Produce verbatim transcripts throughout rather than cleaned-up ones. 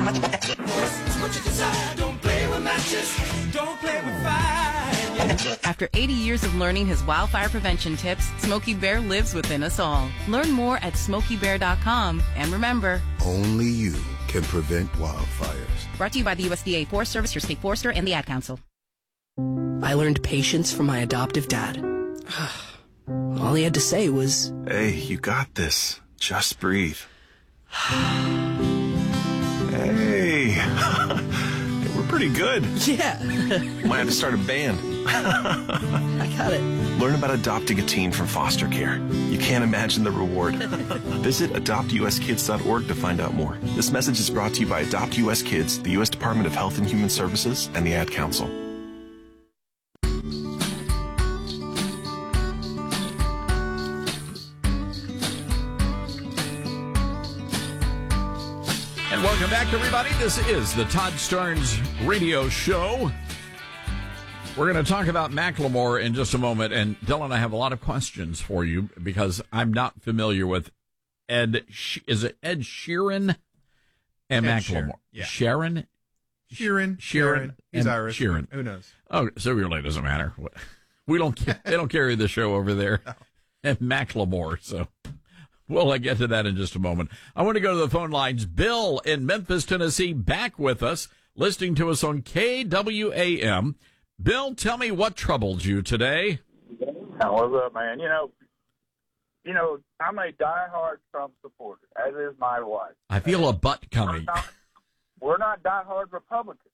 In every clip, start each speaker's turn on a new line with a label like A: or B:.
A: what you desire. Don't play with matches. Don't play with fire.
B: After eighty years of learning his wildfire prevention tips, Smokey Bear lives within us all. Learn more at smokey bear dot com. And remember,
C: only you can prevent wildfires.
B: Brought to you by the U S D A Forest Service, your state forester, and the Ad Council.
D: I learned patience from my adoptive dad. All he had to say was,
E: "Hey, you got this. Just breathe." Hey. Hey, we're pretty good.
D: Yeah.
E: Might have to start a band.
D: I got it.
E: Learn about adopting a teen from foster care. You can't imagine the reward. Visit adopt u s kids dot org to find out more. This message is brought to you by Adopt U S Kids, the U S Department of Health and Human Services, and the Ad Council.
F: And welcome back, everybody. This is the Todd Starnes Radio Show. We're going to talk about Macklemore in just a moment. And Dylan, I have a lot of questions for you because I'm not familiar with Ed. Is it Ed Sheeran and Ed Macklemore? Sheeran. Yeah. Sharon?
G: Sheeran.
F: Sheeran.
G: He's
F: and
G: Irish.
F: Sheeran.
G: Who knows?
F: Oh, so really doesn't matter. We don't. They don't carry the show over there. No. And Macklemore. So we'll get to that in just a moment. I want to go to the phone lines. Bill in Memphis, Tennessee, back with us, listening to us on K W A M. Bill, tell me what troubled you today.
H: What's up, man? You know, you know, I'm a diehard Trump supporter, as is my wife.
F: I feel a butt coming.
H: We're not, we're not diehard Republicans.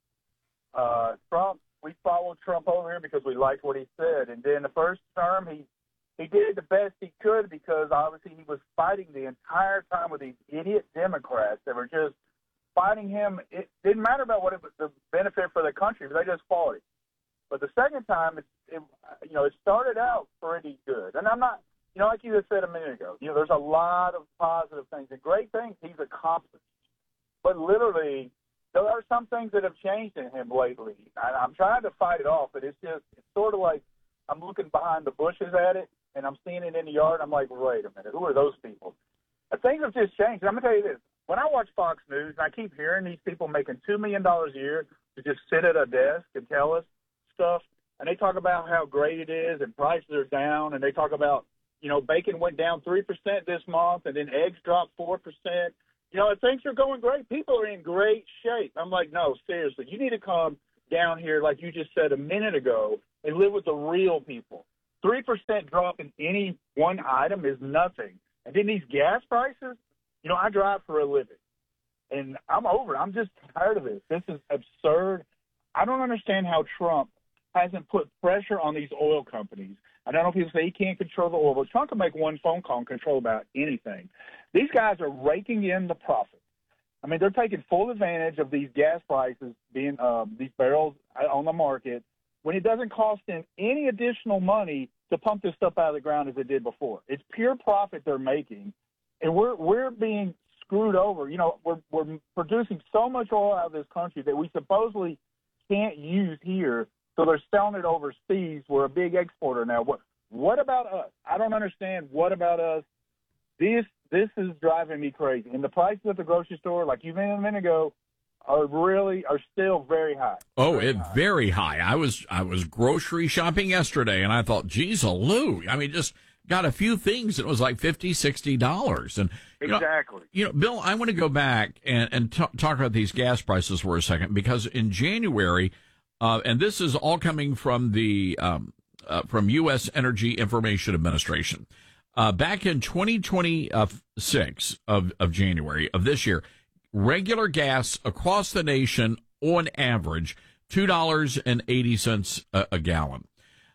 H: Uh, Trump, we followed Trump over here because we liked what he said. And then the first term, he he did the best he could because obviously he was fighting the entire time with these idiot Democrats that were just fighting him. It didn't matter about what it was the benefit for the country, but they just fought it. But the second time, it, it, you know, it started out pretty good. And I'm not, you know, like you just said a minute ago, you know, there's a lot of positive things and great things he's accomplished. But literally, there are some things that have changed in him lately. I, I'm trying to fight it off, but it's just, it's sort of like I'm looking behind the bushes at it, and I'm seeing it in the yard, and I'm like, wait a minute, who are those people? And things have just changed. And I'm going to tell you this. When I watch Fox News, and I keep hearing these people making two million dollars a year to just sit at a desk and tell us stuff, and they talk about how great it is and prices are down, and they talk about, you know, bacon went down three percent this month, and then eggs dropped four percent. You know, things are going great. People are in great shape. I'm like, no, seriously, you need to come down here, like you just said a minute ago, and live with the real people. three percent drop in any one item is nothing. And then these gas prices, you know, I drive for a living, and I'm over it. I'm just tired of this. This is absurd. I don't understand how Trump hasn't put pressure on these oil companies. I don't know if people say he can't control the oil, but Trump can make one phone call and control about anything. These guys are raking in the profit. I mean, they're taking full advantage of these gas prices being uh, these barrels on the market when it doesn't cost them any additional money to pump this stuff out of the ground as it did before. It's pure profit they're making, and we're we're being screwed over. You know, we're we're producing so much oil out of this country that we supposedly can't use here, so they're selling it overseas. We're a big exporter now. What what about us? I don't understand. What about us? This this is driving me crazy. And the prices at the grocery store, like you mentioned a minute ago, are really are still very high.
F: Oh,
H: very
F: it
H: high.
F: very high. I was I was grocery shopping yesterday, and I thought, geez, a loo. I mean, just got a few things. It was like fifty, sixty dollars. And you
H: exactly.
F: Know, you know, Bill, I want to go back and, and t- talk about these gas prices for a second, because in January, uh, and this is all coming from the um, uh, from U S Energy Information Administration, uh, back in twenty twenty-six of, of January of this year, regular gas across the nation, on average, two dollars and eighty cents a, a gallon.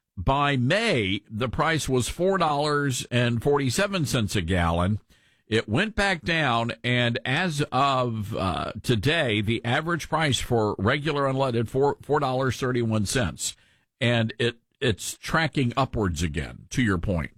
F: By May, the price was four dollars and forty-seven cents a gallon. It went back down, and as of uh, today, the average price for regular unleaded four four dollars thirty-one cents, and it it's tracking upwards again. To your point,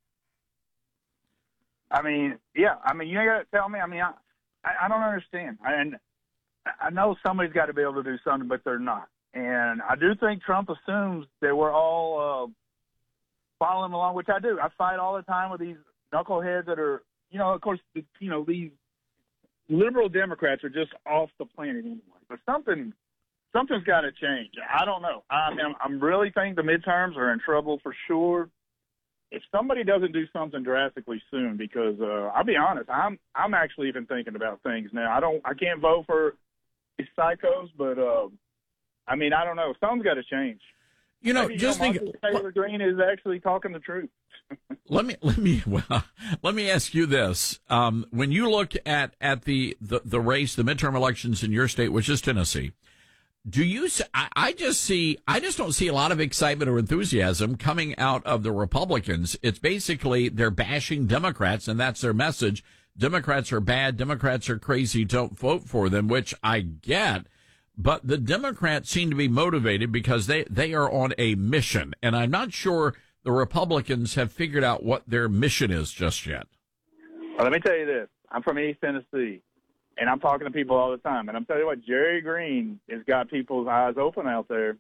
H: I mean, yeah, I mean, you got to tell me. I mean, I I don't understand, and I know somebody's got to be able to do something, but they're not. And I do think Trump assumes that we're all uh, following along, which I do. I fight all the time with these knuckleheads that are, you know, of course, you know, these liberal Democrats are just off the planet anyway. But something, something's got to change. I don't know. I mean, I'm really think the midterms are in trouble for sure. If somebody doesn't do something drastically soon, because uh, I'll be honest, I'm I'm actually even thinking about things now. I don't, I can't vote for these psychos, but uh, I mean, I don't know. Something's got to change.
F: You know,
H: Maybe,
F: just
H: you know,
F: think.
H: Taylor Greene is actually talking the truth.
F: let me let me well, let me ask you this: um, when you look at at the, the the race, the midterm elections in your state, which is Tennessee. Do you? I, I just see. I just don't see a lot of excitement or enthusiasm coming out of the Republicans. It's basically they're bashing Democrats, and that's their message. Democrats are bad. Democrats are crazy. Don't vote for them, which I get. But the Democrats seem to be motivated because they they are on a mission, and I'm not sure the Republicans have figured out what their mission is just yet.
H: Well, let me tell you this: I'm from East Tennessee. And I'm talking to people all the time. And I'm telling you what, Jerry Greene has got people's eyes open out there.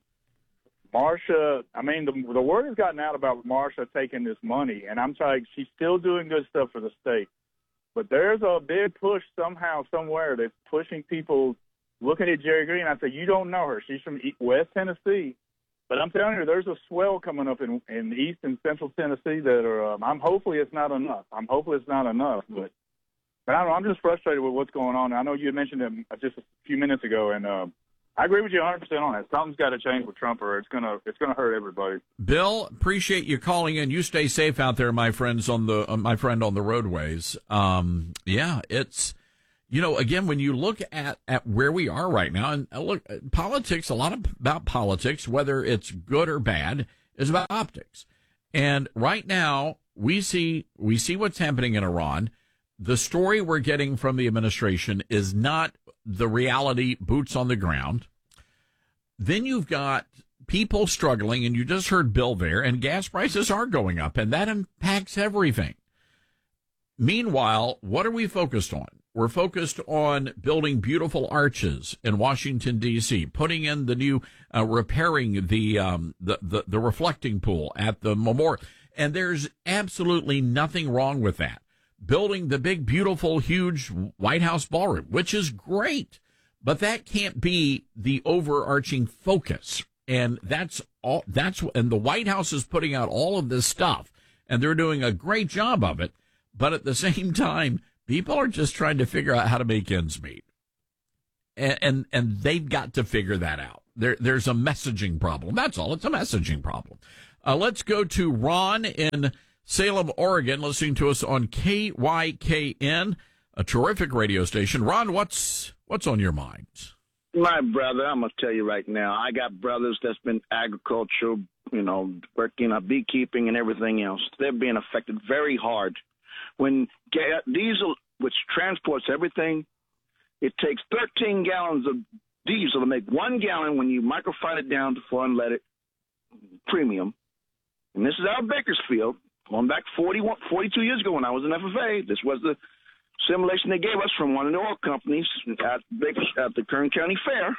H: Marsha, I mean, the, the word has gotten out about Marsha taking this money. And I'm telling you, she's still doing good stuff for the state. But there's a big push somehow, somewhere that's pushing people looking at Jerry Greene. I say, you don't know her. She's from West Tennessee. But I'm telling you, there's a swell coming up in, in East and Central Tennessee that are, um, I'm hopefully it's not enough. I'm hopefully it's not enough. But But I don't know, I'm just frustrated with what's going on. I know you had mentioned it just a few minutes ago, and uh, I agree with you one hundred percent on that. Something's got to change with Trump, or it's gonna it's gonna hurt everybody.
F: Bill, appreciate you calling in. You stay safe out there, my friends on the uh, my friend on the roadways. Um, yeah, it's you know again when you look at, at where we are right now, and uh, look, politics. A lot of, about politics, whether it's good or bad, is about optics. And right now we see we see what's happening in Iran. The story we're getting from the administration is not the reality, boots on the ground. Then you've got people struggling, and you just heard Bill there, and gas prices are going up, and that impacts everything. Meanwhile, what are we focused on? We're focused on building beautiful arches in Washington, D C, putting in the new, uh, repairing the, um, the, the, the reflecting pool at the memorial. And there's absolutely nothing wrong with that. Building the big, beautiful, huge White House ballroom, which is great, but that can't be the overarching focus. And that's all, that's, and the White House is putting out all of this stuff, and they're doing a great job of it. But at the same time, people are just trying to figure out how to make ends meet. And, and, and they've got to figure that out. There, there's a messaging problem. That's all. It's a messaging problem. Uh, let's go to Ron in Salem, Oregon, listening to us on K Y K N, a terrific radio station. Ron, what's what's on your mind?
G: My brother, I'm going to tell you right now, I got brothers that's been agricultural, you know, working on beekeeping and everything else. They're being affected very hard. When ga- diesel, which transports everything, it takes thirteen gallons of diesel to make one gallon when you microfine it down to four unleaded premium. And this is out of Bakersfield. Going back forty-one, forty-two years ago when I was in F F A, this was the simulation they gave us from one of the oil companies at, at the Kern County Fair.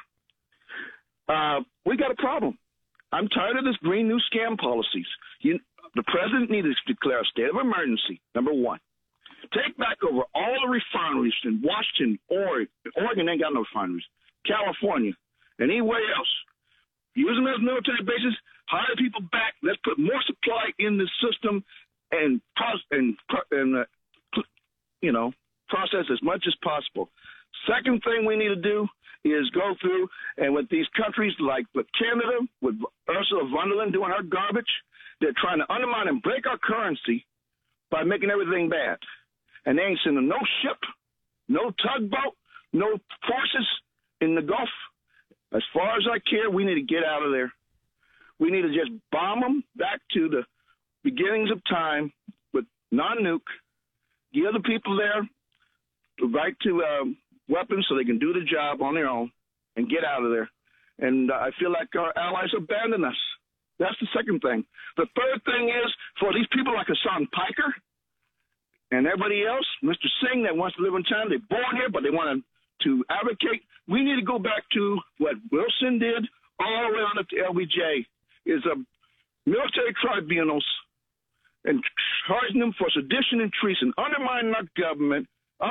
G: Uh, we got a problem. I'm tired of this green new scam policies. You, the president needs to declare a state of emergency, number one. Take back over all the refineries in Washington, Oregon. Oregon ain't got no refineries. California, and anywhere else. Use them as military bases, hire people back. Let's put more supply in the system and, and, and uh, you know, process as much as possible. Second thing we need to do is go through, and with these countries like with Canada, with Ursula von der Leyen doing her garbage, they're trying to undermine and break our currency by making everything bad. And they ain't sending no ship, no tugboat, no forces in the Gulf. As far as I care, we need to get out of there. We need to just bomb them back to the beginnings of time with non-nuke, give the people there the right to uh, weapons so they can do the job on their own and get out of there. And uh, I feel like our allies abandon us. That's the second thing. The third thing is for these people like Hassan Piker and everybody else, Mister Singh that wants to live in China, they're born here, but they want to to advocate. We need to go back to what Wilson did all the way on up to L B J, is a military tribunals and charging them for sedition and treason, undermining our government,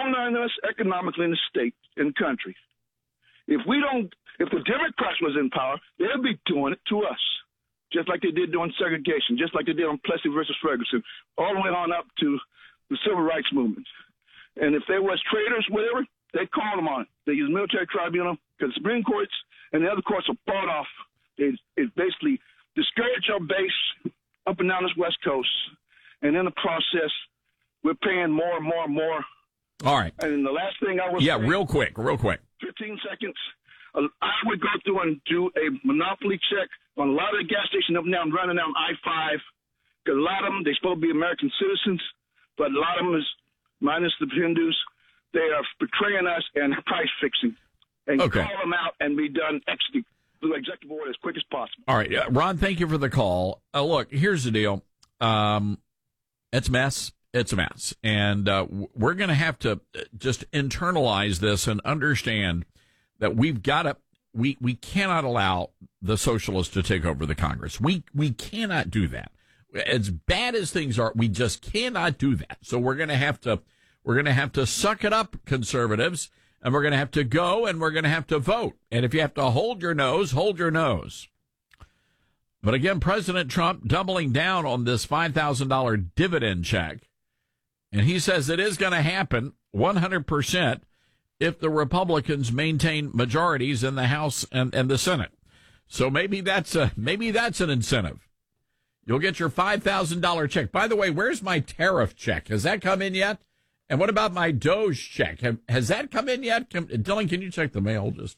G: undermine us economically in the state, in the country. If we don't, if the Democrats was in power, they'd be doing it to us, just like they did during segregation, just like they did on Plessy versus Ferguson, all the way on up to the Civil Rights Movement. And if there was traitors, whatever, they called them on it. They used military tribunal because the Supreme Courts and the other courts are bought off. It, it basically discouraged our base up and down this West Coast. And in the process, we're paying more and more and more.
F: All right.
G: And the last thing I was
F: Yeah,
G: saying,
F: real quick, real quick.
G: fifteen seconds. Uh, I would go through and do a monopoly check on a lot of the gas stations up and down, running down I five. Because a lot of them, they're supposed to be American citizens, but a lot of them is, minus the Hindus, they are betraying us and price fixing. And
F: Okay.
G: call them out and be done executive, through executive order as quick as possible.
F: All right, uh, Ron, thank you for the call. Uh, look, here's the deal. Um, it's a mess. It's a mess. And uh, we're going to have to just internalize this and understand that we've got to, we, we cannot allow the socialists to take over the Congress. We, we cannot do that. As bad as things are, we just cannot do that. So we're going to have to, we're going to have to suck it up, conservatives, and we're going to have to go and we're going to have to vote. And if you have to hold your nose, hold your nose. But again, President Trump doubling down on this five thousand dollars dividend check. And he says it is going to happen one hundred percent if the Republicans maintain majorities in the House and, and the Senate. So maybe that's a, maybe that's an incentive. You'll get your five thousand dollars check. By the way, where's my tariff check? Has that come in yet? And what about my Doge check? Have, has that come in yet? Can, Dylan, can you check the mail? Just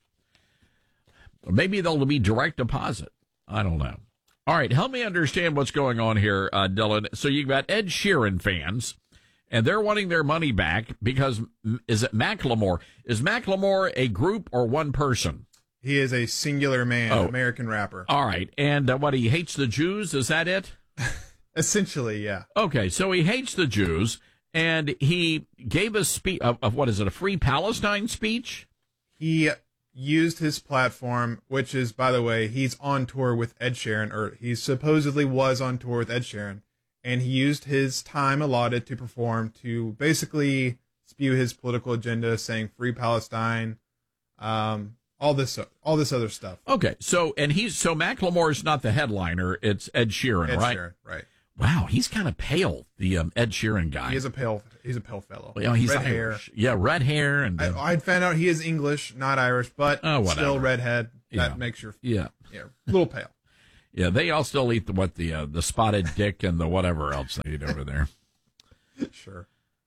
F: or maybe they'll be direct deposit. I don't know. All right, help me understand what's going on here, uh, Dylan. So you've got Ed Sheeran fans, and they're wanting their money back because, is it Macklemore? Is Macklemore a group or one person?
I: He is a singular man,
F: Oh.
I: American rapper.
F: All right, and uh, what, he hates the Jews? Is that it?
I: Essentially, yeah.
F: Okay, so he hates the Jews, and he gave a speech of, of, what is it, a Free Palestine speech?
I: He used his platform, which is, by the way, he's on tour with Ed Sheeran, or he supposedly was on tour with Ed Sheeran, and he used his time allotted to perform to basically spew his political agenda, saying Free Palestine, um, all this, all this other stuff.
F: Okay, so and he's so Macklemore is not the headliner; it's Ed Sheeran,
I: Ed
F: right?
I: Sheeran, right.
F: Wow, he's kind of pale, the um, Ed Sheeran guy.
I: He is a pale, he's a pale fellow.
F: Well, he's
I: red
F: Irish.
I: hair.
F: Yeah, red hair, and uh,
I: I, I'd found out he is English, not Irish, but
F: Oh, whatever.
I: still redhead. That
F: Yeah.
I: makes your
F: yeah,
I: yeah, a little pale.
F: yeah. They all still eat the what the uh, the spotted dick and the whatever else they eat over there.
I: Sure.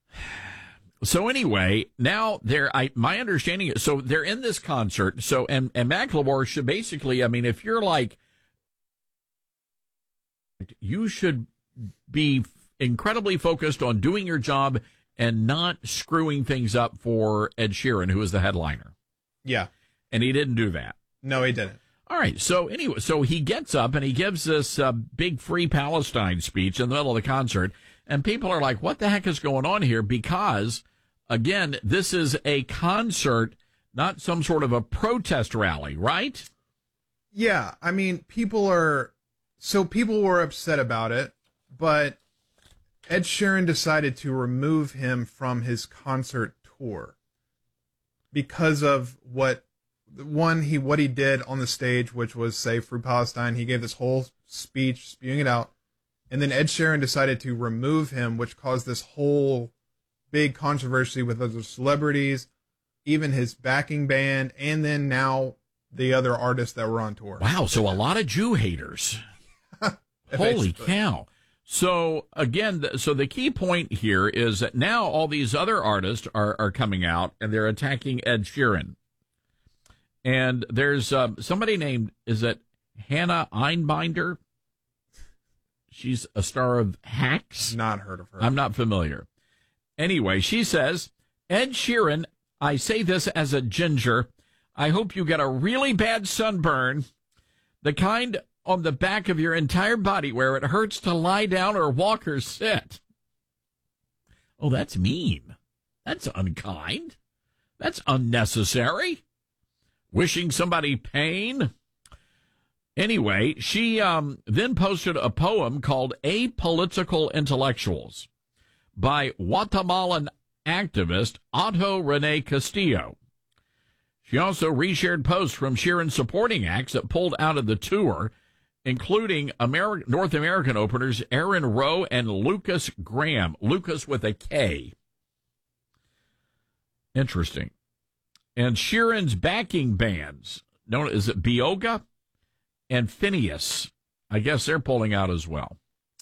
F: So anyway, now they're I my understanding is so they're in this concert. So and and Macklemore should basically, I mean, if you're like, you should be incredibly focused on doing your job and not screwing things up for Ed Sheeran, who is the headliner.
I: Yeah.
F: And he didn't do that.
I: No, he didn't.
F: All right. So anyway, so he gets up and he gives this uh, big Free Palestine speech in the middle of the concert. And people are like, what the heck is going on here? Because, again, this is a concert, not some sort of a protest rally, right?
I: Yeah. I mean, people are, so people were upset about it, but Ed Sheeran decided to remove him from his concert tour because of what, one, he, what he did on the stage, which was say Free Palestine. He gave this whole speech spewing it out. And then Ed Sheeran decided to remove him, which caused this whole big controversy with other celebrities, even his backing band, and then now the other artists that were on tour.
F: Wow. So a lot of Jew haters. Holy cow. So again, th- so the key point here is that now all these other artists are, are coming out and they're attacking Ed Sheeran. And there's um, somebody named, is it Hannah Einbinder? She's a star of Hacks.
I: Not heard of her.
F: I'm not familiar. Anyway, she says, Ed Sheeran, I say this as a ginger. I hope you get a really bad sunburn, the kind on the back of your entire body where it hurts to lie down or walk or sit. Oh, that's mean. That's unkind. That's unnecessary. Wishing somebody pain. Anyway, she um, then posted a poem called Apolitical Intellectuals by Guatemalan activist Otto Rene Castillo. She also reshared posts from Sheeran supporting acts that pulled out of the tour, including Ameri- North American openers Aaron Rowe and Lucas Graham. Lucas with a K. Interesting. And Sheeran's backing bands, known as it Bioga and Phineas, I guess they're pulling out as well.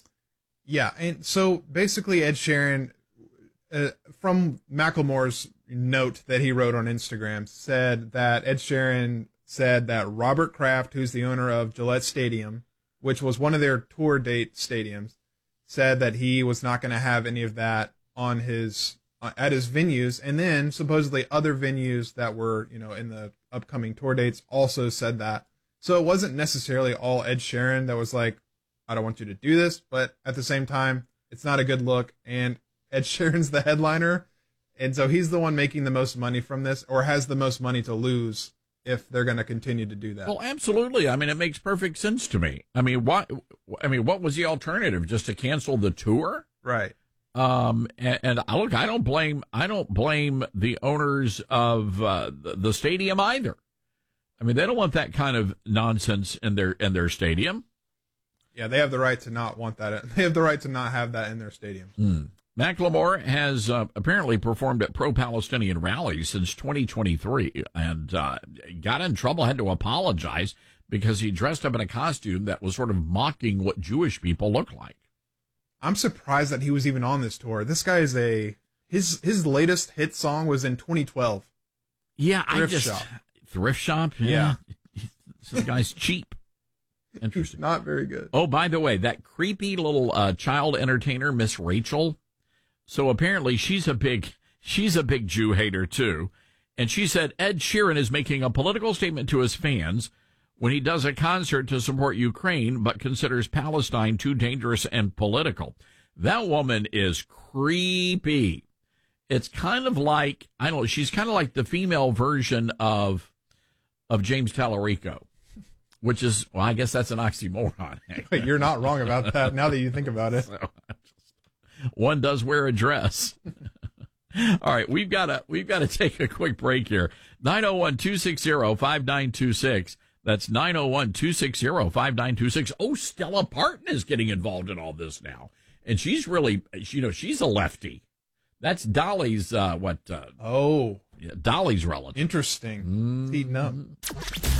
I: Yeah, and so basically Ed Sheeran, uh, from Macklemore's note that he wrote on Instagram, said that Ed Sheeran said that Robert Kraft, who's the owner of Gillette Stadium, which was one of their tour date stadiums, said that he was not going to have any of that on his uh, at his venues, and then supposedly other venues that were, you know, in the upcoming tour dates also said that. So it wasn't necessarily all Ed Sheeran that was like, I don't want you to do this, but at the same time, it's not a good look, and Ed Sheeran's the headliner, and so he's the one making the most money from this, or has the most money to lose if they're going to continue to do that.
F: Well, absolutely. I mean, it makes perfect sense to me. I mean, what? I mean, what was the alternative? Just to cancel the tour?
I: Right.
F: Um, and, and look, I don't blame, I don't blame the owners of uh, the, the stadium either. I mean, they don't want that kind of nonsense in their in their stadium.
I: Yeah, they have the right to not want that. They have the right to not have that in their stadium.
F: Hmm. Macklemore has uh, apparently performed at pro-Palestinian rallies since twenty twenty-three and uh, got in trouble, had to apologize because he dressed up in a costume that was sort of mocking what Jewish people look like.
I: I'm surprised that he was even on this tour. This guy is a his his latest hit song was in twenty twelve.
F: Yeah,
I: Thrift
F: I just
I: Shop.
F: Thrift Shop. Yeah, yeah. This guy's cheap. Interesting.
I: Not very good.
F: Oh, by the way, that creepy little uh, child entertainer, Miss Rachel. So apparently she's a big she's a big Jew hater too, and she said Ed Sheeran is making a political statement to his fans when he does a concert to support Ukraine, but considers Palestine too dangerous and political. That woman is creepy. It's kind of like, I don't know, she's kind of like the female version of of James Tallarico, which is, well, I guess that's an oxymoron.
I: You're not wrong about that now that you think about it.
F: So, one does wear a dress. All right, we've got to we've got to take a quick break here. nine oh one, two six zero, five nine two six. That's nine oh one, two six zero, five nine two six. Oh, Stella Parton is getting involved in all this now. And she's really, you know, she's a lefty. That's Dolly's, uh, what? Uh,
I: oh.
F: Yeah, Dolly's relative.
I: Interesting.
F: Mm-hmm.
I: Heating up.